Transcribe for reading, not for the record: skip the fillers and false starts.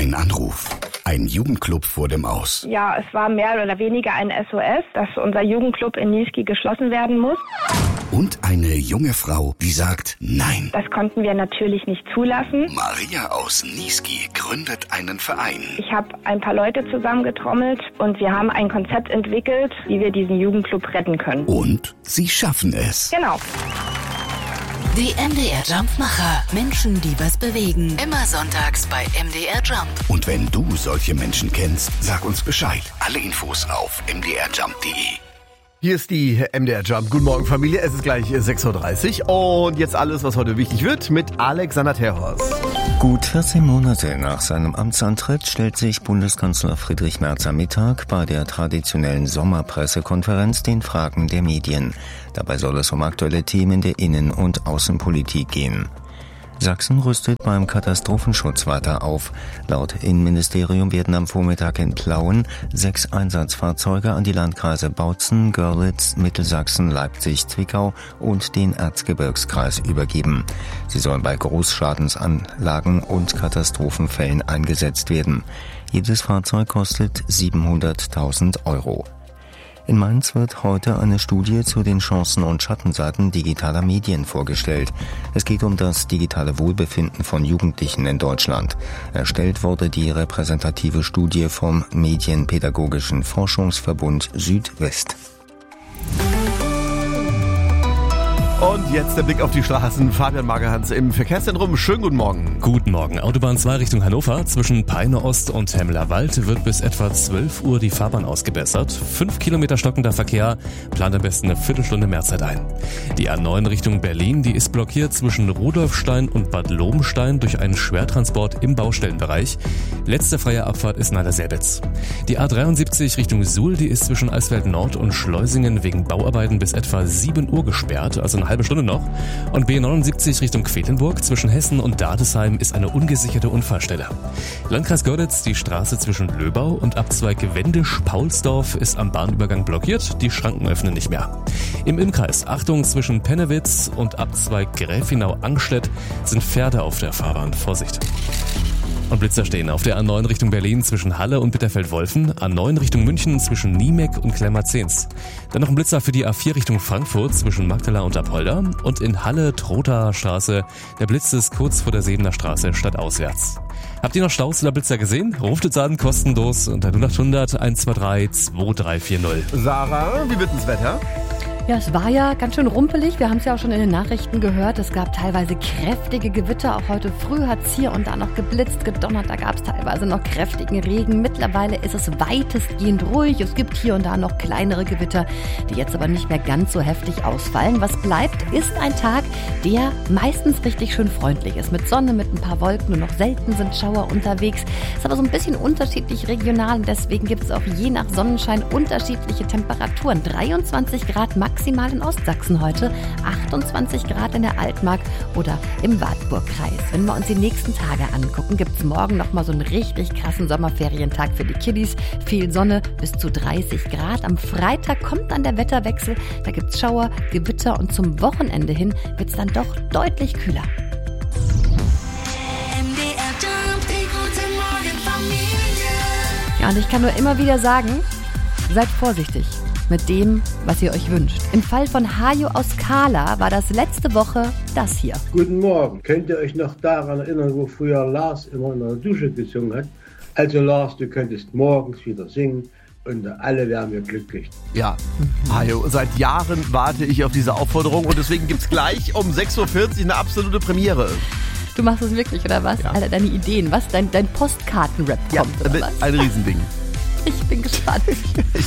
Ein Anruf. Ein Jugendclub vor dem Aus. Ja, es war mehr oder weniger ein SOS, dass unser Jugendclub in Niesky geschlossen werden muss. Und eine junge Frau, die sagt Nein. Das konnten wir natürlich nicht zulassen. Maria aus Niesky gründet einen Verein. Ich habe ein paar Leute zusammengetrommelt und wir haben ein Konzept entwickelt, wie wir diesen Jugendclub retten können. Und sie schaffen es. Genau. Die MDR Jumpmacher. Menschen, die was bewegen. Immer sonntags bei MDR Jump. Und wenn du solche Menschen kennst, sag uns Bescheid. Alle Infos auf mdrjump.de. Hier ist die MDR Jump. Guten Morgen, Familie. Es ist gleich 6.30 Uhr. Und jetzt alles, was heute wichtig wird, mit Alexander Terhorst. Gut 14 Monate nach seinem Amtsantritt stellt sich Bundeskanzler Friedrich Merz am Mittag bei der traditionellen Sommerpressekonferenz den Fragen der Medien. Dabei soll es um aktuelle Themen der Innen- und Außenpolitik gehen. Sachsen rüstet beim Katastrophenschutz weiter auf. Laut Innenministerium werden am Vormittag in Plauen 6 Einsatzfahrzeuge an die Landkreise Bautzen, Görlitz, Mittelsachsen, Leipzig, Zwickau und den Erzgebirgskreis übergeben. Sie sollen bei Großschadensanlagen und Katastrophenfällen eingesetzt werden. Jedes Fahrzeug kostet 700.000 Euro. In Mainz wird heute eine Studie zu den Chancen und Schattenseiten digitaler Medien vorgestellt. Es geht um das digitale Wohlbefinden von Jugendlichen in Deutschland. Erstellt wurde die repräsentative Studie vom Medienpädagogischen Forschungsverbund Südwest. Und jetzt der Blick auf die Straßen. Fabian Magerhans im Verkehrszentrum. Schönen guten Morgen. Guten Morgen. Autobahn 2 Richtung Hannover. Zwischen Peine Ost und Hemmerwald wird bis etwa 12 Uhr die Fahrbahn ausgebessert. 5 Kilometer stockender Verkehr. Plant am besten eine Viertelstunde mehr Zeit ein. Die A9 Richtung Berlin, die ist blockiert zwischen Rudolfstein und Bad Lobenstein durch einen Schwertransport im Baustellenbereich. Letzte freie Abfahrt ist nahe der Selbitz. Die A73 Richtung Suhl, die ist zwischen Eisfeld Nord und Schleusingen wegen Bauarbeiten bis etwa 7 Uhr gesperrt, also eine halbe Stunde noch. Und B79 Richtung Quedlinburg zwischen Hessen und Dadesheim ist eine ungesicherte Unfallstelle. Landkreis Görlitz, die Straße zwischen Löbau und Abzweig Wendisch-Paulsdorf ist am Bahnübergang blockiert. Die Schranken öffnen nicht mehr. Im Innkreis, Achtung, zwischen Pennewitz und Abzweig Gräfenau-Angstedt sind Pferde auf der Fahrbahn. Vorsicht. Und Blitzer stehen auf der A9 Richtung Berlin zwischen Halle und Bitterfeld-Wolfen, A9 Richtung München zwischen Niemeck und Klemmer-Zehns. Dann noch ein Blitzer für die A4 Richtung Frankfurt zwischen Magdala und Apolda und in Halle Trothaer Straße. Der Blitz ist kurz vor der Sebener Straße stadtauswärts. Habt ihr noch Staus oder Blitzer gesehen? Ruft uns an, kostenlos unter 0800 123 2340. Sarah, wie wird das Wetter? Ja, es war ja ganz schön rumpelig. Wir haben es ja auch schon in den Nachrichten gehört. Es gab teilweise kräftige Gewitter. Auch heute früh hat es hier und da noch geblitzt, gedonnert. Da gab es teilweise noch kräftigen Regen. Mittlerweile ist es weitestgehend ruhig. Es gibt hier und da noch kleinere Gewitter, die jetzt aber nicht mehr ganz so heftig ausfallen. Was bleibt, ist ein Tag, der meistens richtig schön freundlich ist. Mit Sonne, mit ein paar Wolken. Nur noch selten sind Schauer unterwegs. Ist aber so ein bisschen unterschiedlich regional. Und deswegen gibt es auch je nach Sonnenschein unterschiedliche Temperaturen. 23 Grad maximal in Ostsachsen heute, 28 Grad in der Altmark oder im Wartburgkreis. Wenn wir uns die nächsten Tage angucken, gibt es morgen nochmal so einen richtig krassen Sommerferientag für die Kiddies. Viel Sonne, bis zu 30 Grad. Am Freitag kommt dann der Wetterwechsel. Da gibt es Schauer, Gewitter und zum Wochenende hin wird es dann doch deutlich kühler. Ja, und ich kann nur immer wieder sagen, seid vorsichtig mit dem, was ihr euch wünscht. Im Fall von Hajo aus Kala war das letzte Woche das hier. Guten Morgen. Könnt ihr euch noch daran erinnern, wo früher Lars immer in der Dusche gesungen hat? Also Lars, du könntest morgens wieder singen und alle wären wir glücklich. Ja, Hajo, seit Jahren warte ich auf diese Aufforderung und deswegen gibt's gleich um 6.40 Uhr eine absolute Premiere. Du machst es wirklich, oder was? Ja. Alter, deine Ideen, was? Dein Postkartenrap kommt, oder was? Ein Riesending. Ich bin gespannt. Ich